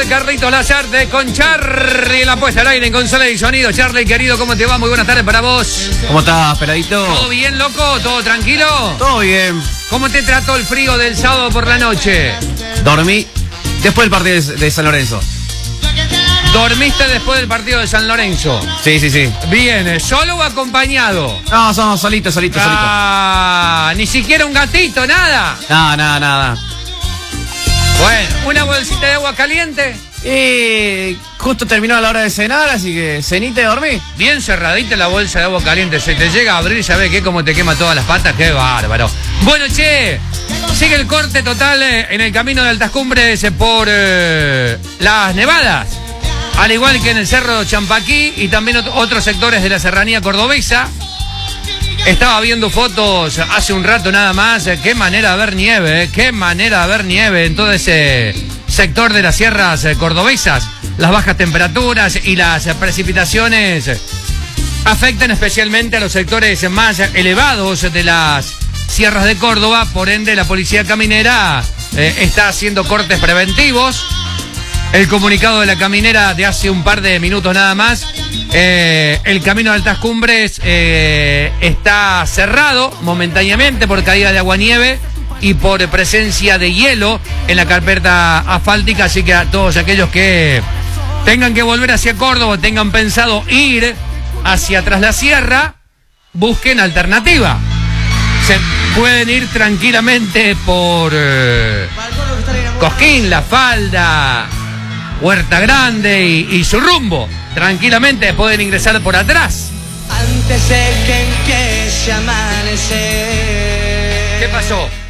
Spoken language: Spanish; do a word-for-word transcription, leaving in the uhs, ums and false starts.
Carlitos Lazarte con Charly en la puesta al aire en consola y sonido. Charly, querido, ¿cómo te va? Muy buenas tardes para vos. ¿Cómo estás, peladito? ¿Todo bien, loco? ¿Todo tranquilo? Todo bien. ¿Cómo te trató el frío del sábado por la noche? Dormí después del partido de San Lorenzo. ¿Dormiste después del partido de San Lorenzo? Sí, sí, sí. Bien, ¿solo o acompañado? No, somos solitos, solitos, solitos. Ah, ni siquiera un gatito, nada. Nada, nada, nada. Bueno, ¿una bolsita de agua caliente? Y justo terminó la hora de cenar, así que cenita y dormí. Bien cerradita la bolsa de agua caliente. Se te llega a abrir, ¿sabes qué? Como te quema todas las patas. ¡Qué bárbaro! Bueno, che, sigue el corte total eh, en el camino de Altas Cumbres eh, por eh, las Nevadas. Al igual que en el Cerro Champaquí y también ot- otros sectores de la serranía cordobesa. Estaba viendo fotos hace un rato nada más. Eh, qué manera de ver nieve, eh, qué manera de ver nieve en todo ese sector de las sierras eh, cordobesas. Las bajas temperaturas y las eh, precipitaciones eh, afectan especialmente a los sectores más elevados de las sierras de Córdoba. Por ende, la policía caminera eh, está haciendo cortes preventivos. El comunicado de la caminera de hace un par de minutos nada más. Eh, el camino de Altas Cumbres eh, está cerrado momentáneamente por caída de agua-nieve y por presencia de hielo en la carpeta asfáltica. Así que a todos aquellos que tengan que volver hacia Córdoba, tengan pensado ir hacia Tras la Sierra, busquen alternativa. Se pueden ir tranquilamente por eh, Cosquín, La Falda, Huerta Grande y, y su rumbo. Tranquilamente pueden ingresar por atrás. Antes de que empiece a amanecer. ¿Qué pasó?